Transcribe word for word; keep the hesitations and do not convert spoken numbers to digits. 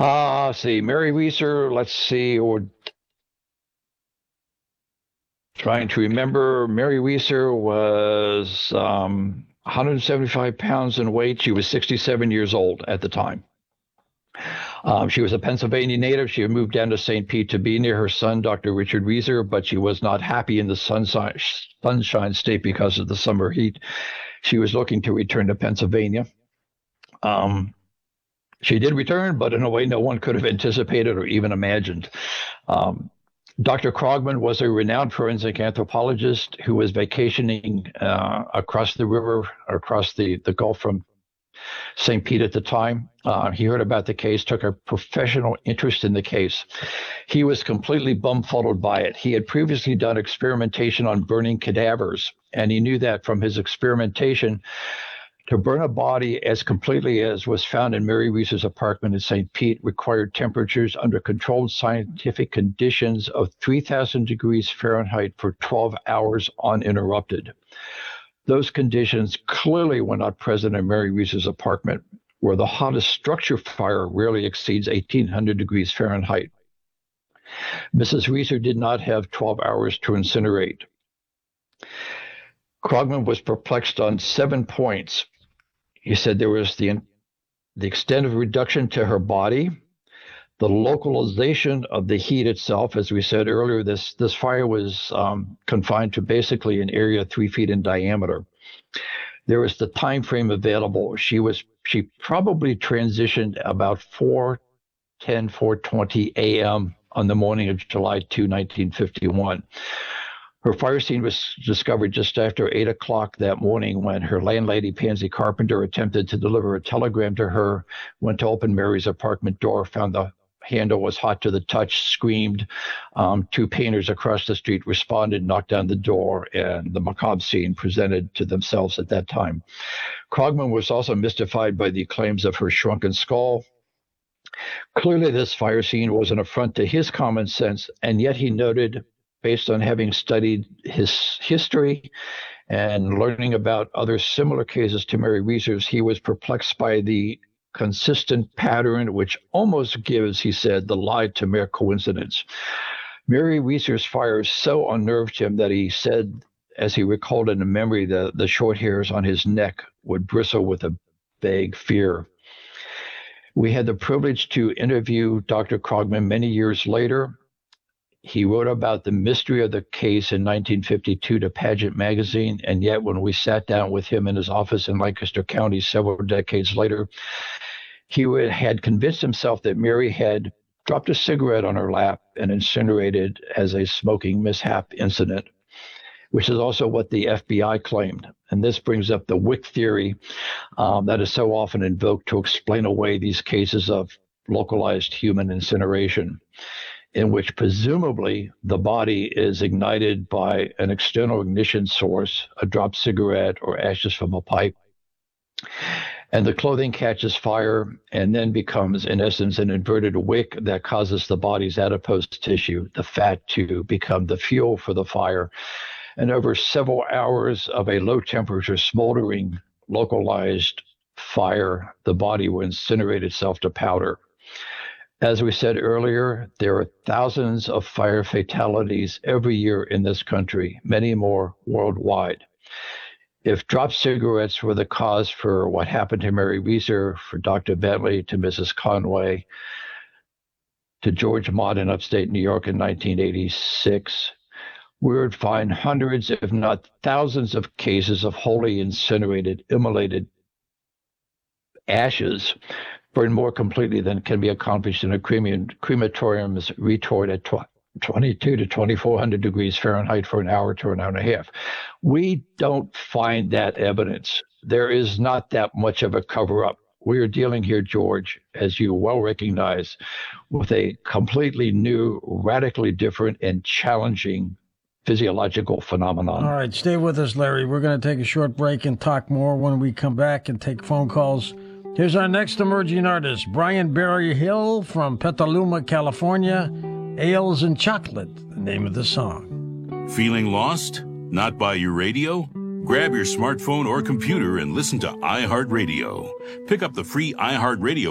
Uh, see, Mary Weiser, let's see, or trying to remember, Mary Weiser was um, one hundred seventy-five pounds in weight. She was sixty-seven years old at the time. Um, she was a Pennsylvania native. She had moved down to Saint Pete to be near her son, Doctor Richard Weiser, but she was not happy in the sunshine, sunshine state because of the summer heat. She was looking to return to Pennsylvania. Um, she did return, but in a way no one could have anticipated or even imagined. Um, Doctor Krogman was a renowned forensic anthropologist who was vacationing uh, across the river, across the, the Gulf from Saint Pete at the time. Uh, he heard about the case, took a professional interest in the case. He was completely bumfuddled by it. He had previously done experimentation on burning cadavers, and he knew that from his experimentation, to burn a body as completely as was found in Mary Weiser's apartment in Saint Pete required temperatures under controlled scientific conditions of three thousand degrees Fahrenheit for twelve hours uninterrupted. Those conditions clearly were not present in Mary Weiser's apartment, where the hottest structure fire rarely exceeds eighteen hundred degrees Fahrenheit. Missus Weiser did not have twelve hours to incinerate. Krogman was perplexed on seven points. He said there was the, the extent of reduction to her body, the localization of the heat itself. As we said earlier, this, this fire was um, confined to basically an area three feet in diameter. There was the time frame available. She was she probably transitioned about four ten, four twenty a.m. on the morning of July second, nineteen fifty-one. Her fire scene was discovered just after eight o'clock that morning when her landlady, Pansy Carpenter, attempted to deliver a telegram to her, went to open Mary's apartment door, found the handle was hot to the touch, screamed. Um, two painters across the street responded, knocked down the door, and the macabre scene presented to themselves at that time. Krogman was also mystified by the claims of her shrunken skull. Clearly, this fire scene was an affront to his common sense, and yet he noted, based on having studied his history and learning about other similar cases to Mary Weiser's, he was perplexed by the consistent pattern, which almost gives, he said, the lie to mere coincidence. Mary Weiser's fire so unnerved him that he said, as he recalled in a memory, the, the short hairs on his neck would bristle with a vague fear. We had the privilege to interview Doctor Krogman many years later. He wrote about the mystery of the case in nineteen fifty-two to Pageant magazine, and yet when we sat down with him in his office in Lancaster County several decades later, he would, had convinced himself that Mary had dropped a cigarette on her lap and incinerated as a smoking mishap incident, which is also what the F B I claimed. And this brings up the Wick theory um, that is so often invoked to explain away these cases of localized human incineration, in which presumably the body is ignited by an external ignition source, a dropped cigarette or ashes from a pipe, and the clothing catches fire and then becomes, in essence, an inverted wick that causes the body's adipose tissue, the fat, to become the fuel for the fire. And over several hours of a low-temperature, smoldering, localized fire, the body will incinerate itself to powder. As we said earlier, there are thousands of fire fatalities every year in this country, many more worldwide. If dropped cigarettes were the cause for what happened to Mary Weiser, for Doctor Bentley, to Missus Conway, to George Mott in upstate New York in nineteen eighty-six, we would find hundreds, if not thousands, of cases of wholly incinerated, immolated ashes burned more completely than can be accomplished in a crematorium's retort at twenty-two to twenty-four hundred degrees Fahrenheit for an hour to an hour and a half. We don't find that evidence. There is not that much of a cover-up. We are dealing here, George, as you well recognize, with a completely new, radically different, and challenging physiological phenomenon. All right, stay with us, Larry. We're going to take a short break and talk more when we come back and take phone calls. Here's our next emerging artist, Brian Berryhill from Petaluma, California. Ales and Chocolate, the name of the song. Feeling lost? Not by your radio? Grab your smartphone or computer and listen to iHeartRadio. Pick up the free iHeartRadio